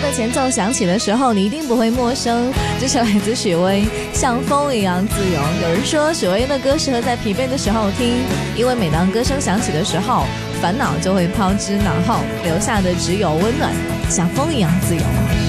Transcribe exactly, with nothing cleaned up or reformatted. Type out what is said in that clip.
的前奏响起的时候，你一定不会陌生，这是来自许巍像风一样自由。有人说许巍的歌适合在疲惫的时候听，因为每当歌声响起的时候，烦恼就会抛之脑后，留下的只有温暖，像风一样自由。